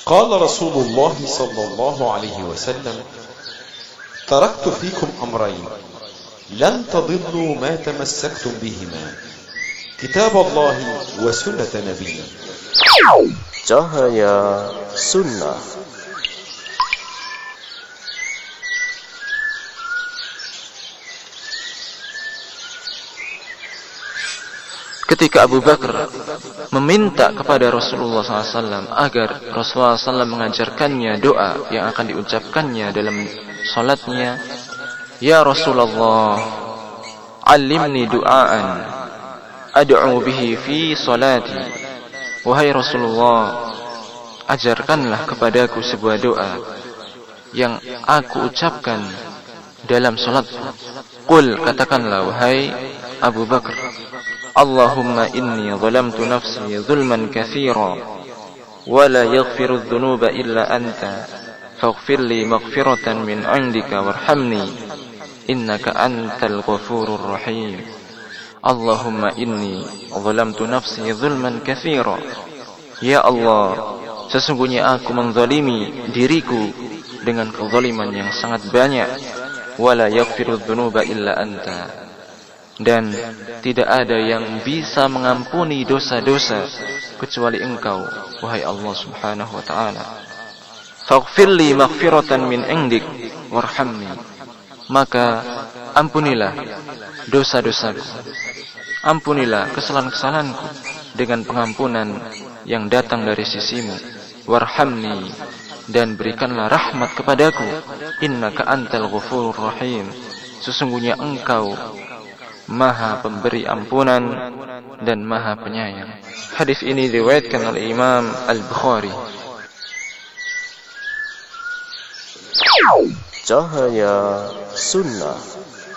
قال رسول الله صلى الله عليه وسلم: تركت فيكم أمرين لن تضلوا ما تمسكتم بهما، كتاب الله وسنة نبيه. Cahaya Sunnah. Ketika Abu Bakar meminta kepada Rasulullah SAW agar Rasulullah SAW mengajarkannya doa yang akan diucapkannya dalam salatnya, "Ya Rasulullah, alimni du'aan ad'u bihi fi salati." Wahai Rasulullah, ajarkanlah kepadaku sebuah doa yang aku ucapkan dalam salat. Qul, katakanlah wahai Abu Bakar, Allahumma inni zalamtu nafsi zulman katsira wa la yaghfiru dzunuba illa anta faghfir li maghfiratan min 'indika warhamni innaka antal ghafurur rahim. Allahumma inni zalamtu nafsi zulman katsira. Ya Allah, sesungguhnya aku menzalimi diriku dengan kezaliman yang sangat banyak. Wala yaghfiru dzunuba illa anta, dan tidak ada yang bisa mengampuni dosa-dosa kecuali Engkau, wahai Allah Subhanahu wa ta'ala. Faghfir li maghfiratan min 'indik warhamni, maka ampunilah dosa-dosaku, ampunilah kesalahan-kesalahanku dengan pengampunan yang datang dari sisimu. Warhamni, dan berikanlah rahmat kepadaku. Innaka antal ghafurur rahim, sesungguhnya Engkau Maha pemberi ampunan dan Maha penyayang. Hadis ini diriwayatkan oleh Imam Al-Bukhari. Cahaya Sunnah.